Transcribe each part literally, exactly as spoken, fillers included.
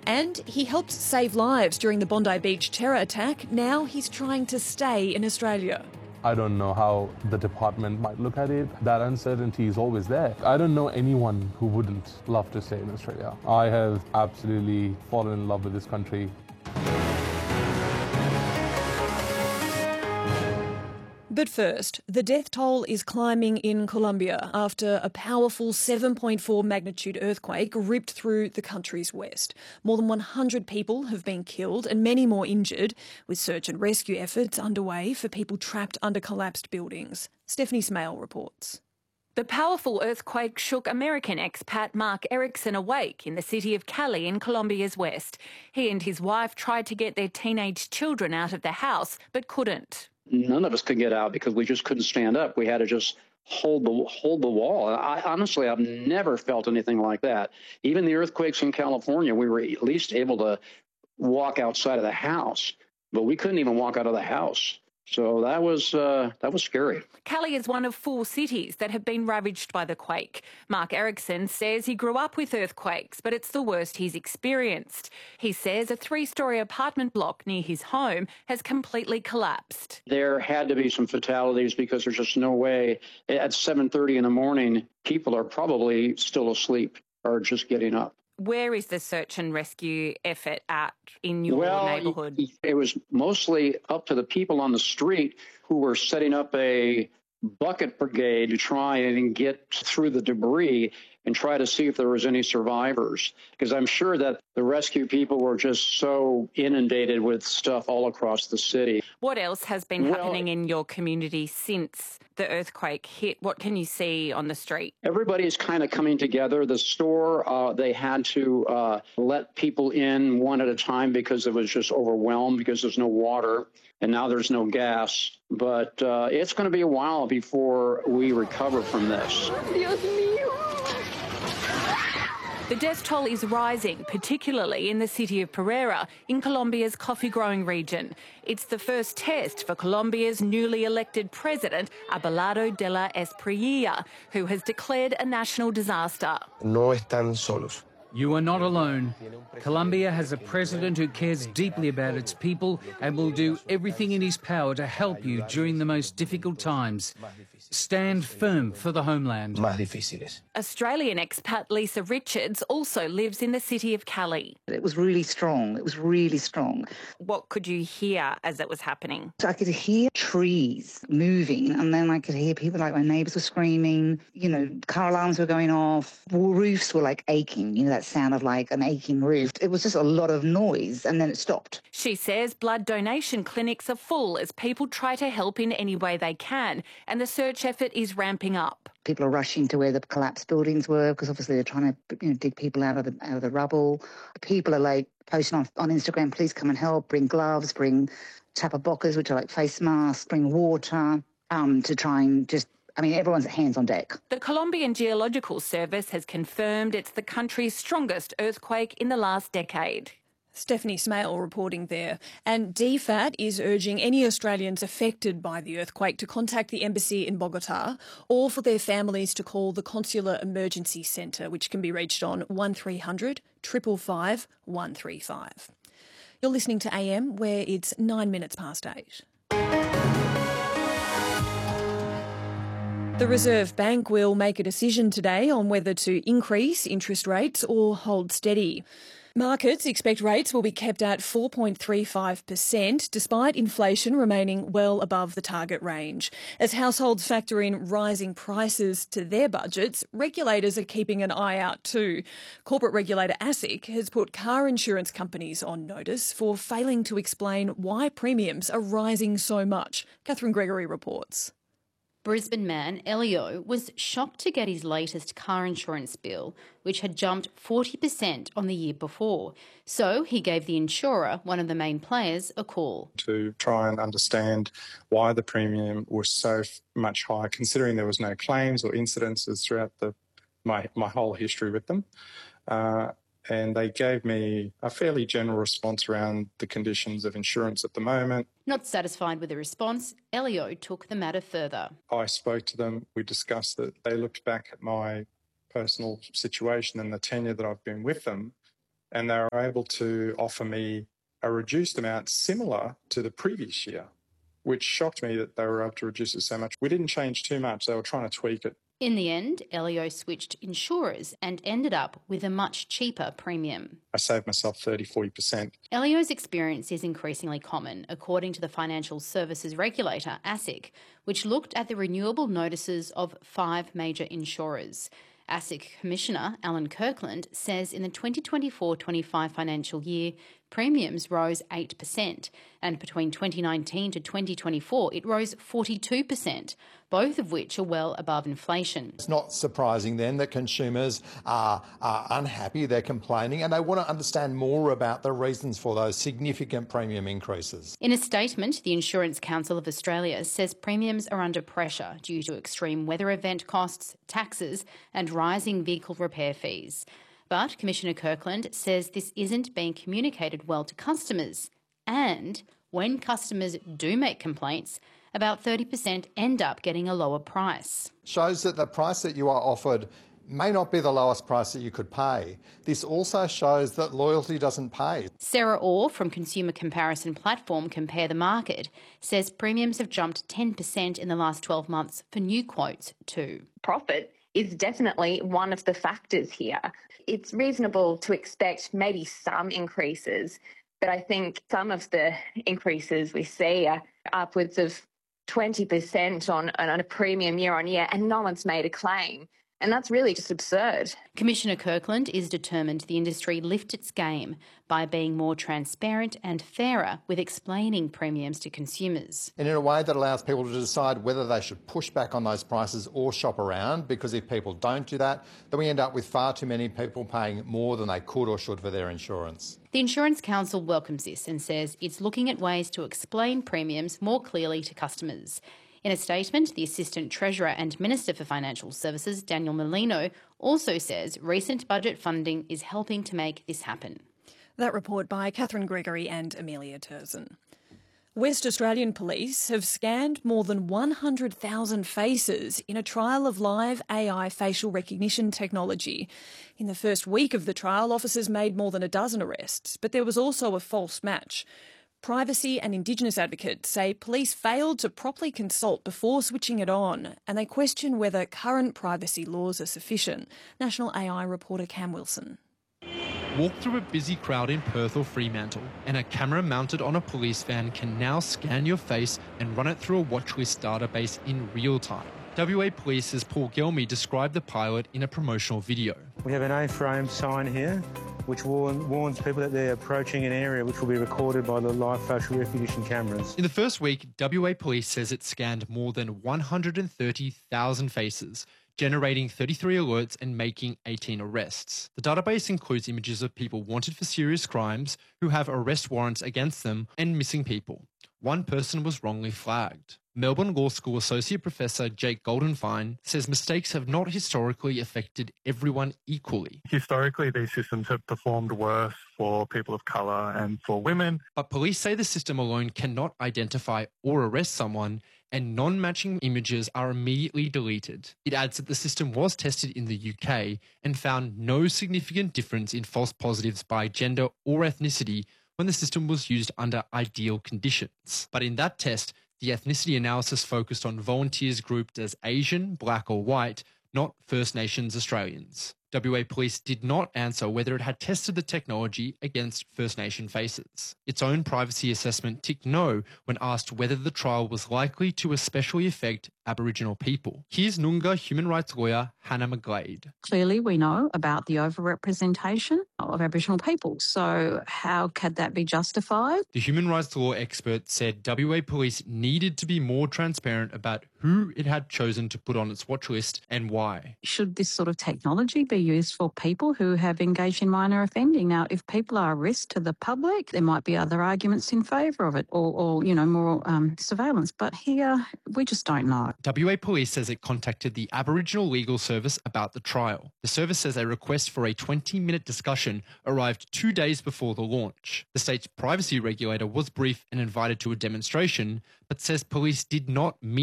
And he helped save lives during the Bondi Beach terror attack. Now he's trying to stay in Australia. I don't know how the department might look at it. That uncertainty is always there. I don't know anyone who wouldn't love to stay in Australia. I have absolutely fallen in love with this country. But first, the death toll is climbing in Colombia after a powerful seven point four magnitude earthquake ripped through the country's west. More than one hundred people have been killed and many more injured, with search and rescue efforts underway for people trapped under collapsed buildings. Stephanie Smale reports. The powerful earthquake shook American expat Mark Erickson awake in the city of Cali in Colombia's west. He and his wife tried to get their teenage children out of the house, but couldn't. None of us could get out because we just couldn't stand up. We had to just hold the hold the wall. I, honestly, I've never felt anything like that. Even the earthquakes in California, we were at least able to walk outside of the house, but we couldn't even walk out of the house. So that was uh, that was scary. Cali is one of four cities that have been ravaged by the quake. Mark Erickson says he grew up with earthquakes, but it's the worst he's experienced. He says a three-storey apartment block near his home has completely collapsed. There had to be some fatalities because there's just no way. At seven thirty in the morning, people are probably still asleep or just getting up. Where is the search and rescue effort at in your well, neighbourhood? It was mostly up to the people on the street who were setting up a bucket brigade to try and get through the debris and try to see if there was any survivors. Because I'm sure that the rescue people were just so inundated with stuff all across the city. What else has been well, happening in your community since the earthquake hit? What can you see on the street? Everybody's kind of coming together. The store, uh, they had to uh, let people in one at a time because it was just overwhelmed because there's no water and now there's no gas. But uh, it's going to be a while before we recover from this. The death toll is rising, particularly in the city of Pereira, in Colombia's coffee-growing region. It's the first test for Colombia's newly elected president, Abelardo de la Espriella, who has declared a national disaster. No están solos. You are not alone. Colombia has a president who cares deeply about its people and will do everything in his power to help you during the most difficult times. Stand firm for the homeland. Más difíciles. Australian expat Lisa Richards also lives in the city of Cali. It was really strong. It was really strong. What could you hear as it was happening? So I could hear trees moving, and then I could hear people, like my neighbours were screaming, you know, car alarms were going off, roofs were like aching, you know, that sound of like an aching roof. It was just a lot of noise, and then it stopped. She says blood donation clinics are full as people try to help in any way they can, and the search effort is ramping up. People are rushing to where the collapsed buildings were because obviously they're trying to, you know, dig people out of the out of the rubble. People are like posting on, on Instagram, please come and help, bring gloves, bring tapabocas, which are like face masks, bring water, um, to try and just, I mean, everyone's hands on deck. The Colombian Geological Service has confirmed it's the country's strongest earthquake in the last decade. Stephanie Smale reporting there. And D FAT is urging any Australians affected by the earthquake to contact the embassy in Bogota or for their families to call the Consular Emergency Centre, which can be reached on one three hundred, five five five, one three five. You're listening to A M, where it's nine minutes past eight. The Reserve Bank will make a decision today on whether to increase interest rates or hold steady. Markets expect rates will be kept at four point three five percent, despite inflation remaining well above the target range. As households factor in rising prices to their budgets, regulators are keeping an eye out too. Corporate regulator ASIC has put car insurance companies on notice for failing to explain why premiums are rising so much. Catherine Gregory reports. Brisbane man Elio was shocked to get his latest car insurance bill, which had jumped forty percent on the year before. So he gave the insurer, one of the main players, a call. To try and understand why the premium was so much higher, considering there was no claims or incidences throughout the, my, my whole history with them. Uh, and they gave me a fairly general response around the conditions of insurance at the moment. Not satisfied with the response, Elio took the matter further. I spoke to them. We discussed that. They looked back at my personal situation and the tenure that I've been with them and they were able to offer me a reduced amount similar to the previous year, which shocked me that they were able to reduce it so much. We didn't change too much. They were trying to tweak it. In the end, Elio switched insurers and ended up with a much cheaper premium. I saved myself thirty, forty percent. Elio's experience is increasingly common, according to the financial services regulator, ASIC, which looked at the renewable notices of five major insurers. ASIC Commissioner Alan Kirkland says in the twenty twenty-four twenty-five financial year, premiums rose eight percent, and between twenty nineteen to twenty twenty-four it rose forty-two percent, both of which are well above inflation. It's not surprising then that consumers are, are unhappy, they're complaining, and they want to understand more about the reasons for those significant premium increases. In a statement, the Insurance Council of Australia says premiums are under pressure due to extreme weather event costs, taxes and rising vehicle repair fees. But Commissioner Kirkland says this isn't being communicated well to customers. And when customers do make complaints, about thirty percent end up getting a lower price. Shows that the price that you are offered may not be the lowest price that you could pay. This also shows that loyalty doesn't pay. Sarah Orr from consumer comparison platform Compare the Market says premiums have jumped ten percent in the last twelve months for new quotes too. Profit is definitely one of the factors here. It's reasonable to expect maybe some increases, but I think some of the increases we see are upwards of twenty percent on, on a premium year on year, and no one's made a claim. And that's really just absurd. Commissioner Kirkland is determined the industry lift its game by being more transparent and fairer with explaining premiums to consumers. And in a way that allows people to decide whether they should push back on those prices or shop around, because if people don't do that, then we end up with far too many people paying more than they could or should for their insurance. The Insurance Council welcomes this and says it's looking at ways to explain premiums more clearly to customers. In a statement, the Assistant Treasurer and Minister for Financial Services, Daniel Molino, also says recent budget funding is helping to make this happen. That report by Catherine Gregory and Amelia Turson. West Australian Police have scanned more than one hundred thousand faces in a trial of live A I facial recognition technology. In the first week of the trial, officers made more than a dozen arrests, but there was also a false match. Privacy and Indigenous advocates say police failed to properly consult before switching it on, and they question whether current privacy laws are sufficient. National A I reporter Cam Wilson. Walk through a busy crowd in Perth or Fremantle, and a camera mounted on a police van can now scan your face and run it through a watch list database in real time. W A Police's Paul Gelmy described the pilot in a promotional video. We have an A-frame sign here which warn, warns people that they're approaching an area which will be recorded by the live facial recognition cameras. In the first week, W A Police says it scanned more than one hundred thirty thousand faces, generating thirty-three alerts and making eighteen arrests. The database includes images of people wanted for serious crimes, who have arrest warrants against them, and missing people. One person was wrongly flagged. Melbourne Law School Associate Professor Jake Goldenfein says mistakes have not historically affected everyone equally. Historically, these systems have performed worse for people of colour and for women. But police say the system alone cannot identify or arrest someone, and non-matching images are immediately deleted. It adds that the system was tested in the U K and found no significant difference in false positives by gender or ethnicity when the system was used under ideal conditions. But in that test, the ethnicity analysis focused on volunteers grouped as Asian, black or white, not First Nations Australians. W A Police did not answer whether it had tested the technology against First Nation faces. Its own privacy assessment ticked no when asked whether the trial was likely to especially affect Aboriginal people. Here's Noongar human rights lawyer Hannah McGlade. Clearly we know about the overrepresentation of Aboriginal people, so how could that be justified? The human rights law expert said W A Police needed to be more transparent about who it had chosen to put on its watch list and why. Should this sort of technology be used for people who have engaged in minor offending? Now, if people are a risk to the public, there might be other arguments in favour of it, or, or you know, more um, surveillance. But here, we just don't know. W A Police says it contacted the Aboriginal Legal Service about the trial. The service says a request for a twenty-minute discussion arrived two days before the launch. The state's privacy regulator was briefed and invited to a demonstration, but says police did not meaningfully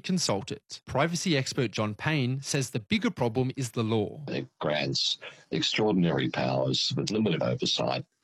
consulted. Privacy expert John Payne says the bigger problem is the law. It grants extraordinary powers with limited oversight